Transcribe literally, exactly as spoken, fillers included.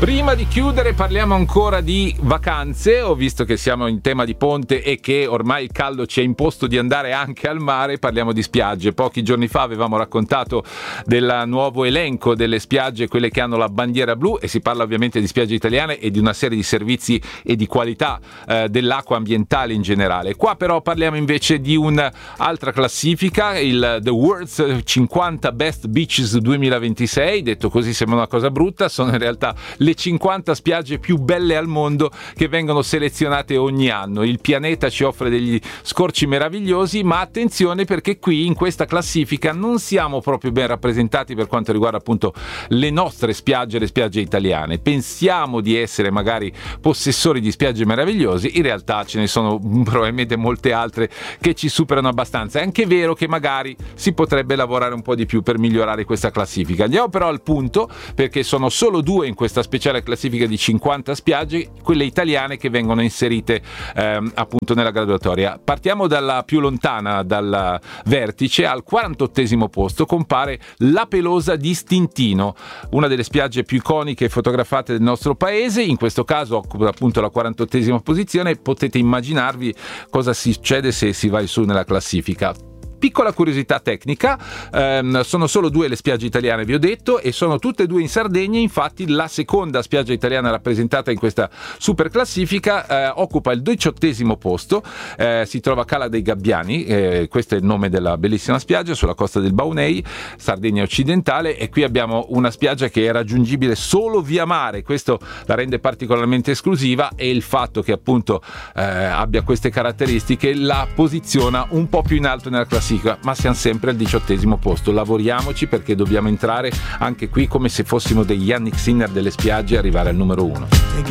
Prima di chiudere parliamo ancora di vacanze. Ho visto che siamo in tema di ponte e che ormai il caldo ci ha imposto di andare anche al mare. Parliamo di spiagge. Pochi giorni fa avevamo raccontato del nuovo elenco delle spiagge, quelle che hanno la bandiera blu, e si parla ovviamente di spiagge italiane e di una serie di servizi e di qualità eh, dell'acqua ambientale in generale. Qua però parliamo invece di un'altra classifica, il The World's cinquanta Best Beaches duemilaventisei. Detto così sembra una cosa brutta, sono in realtà le cinquanta spiagge più belle al mondo che vengono selezionate ogni anno. Il pianeta ci offre degli scorci meravigliosi, ma attenzione, perché qui in questa classifica non siamo proprio ben rappresentati per quanto riguarda appunto le nostre spiagge, le spiagge italiane. Pensiamo di essere magari possessori di spiagge meravigliosi, in realtà ce ne sono probabilmente molte altre che ci superano abbastanza. È anche vero che magari si potrebbe lavorare un po' di più per migliorare questa classifica. Andiamo però al punto, perché sono solo due in questa speciale classifica di cinquanta spiagge, quelle italiane, che vengono inserite ehm, appunto nella graduatoria. Partiamo dalla più lontana, dal vertice. Al quarantottesimo posto compare La Pelosa di Stintino, una delle spiagge più iconiche fotografate del nostro paese. In questo caso occupa appunto la quarantottesima posizione. Potete immaginarvi cosa succede se si va in su nella classifica. Piccola curiosità tecnica, ehm, sono solo due le spiagge italiane, vi ho detto, e sono tutte e due in Sardegna. Infatti la seconda spiaggia italiana rappresentata in questa super classifica eh, occupa il diciottesimo posto, eh, si trova a Cala dei Gabbiani, eh, questo è il nome della bellissima spiaggia sulla costa del Baunei, Sardegna occidentale, e qui abbiamo una spiaggia che è raggiungibile solo via mare. Questo la rende particolarmente esclusiva, e il fatto che appunto eh, abbia queste caratteristiche la posiziona un po' più in alto nella classifica. Ma siamo sempre al diciottesimo posto. Lavoriamoci, perché dobbiamo entrare anche qui come se fossimo degli Yannick Sinner delle spiagge e arrivare al numero uno.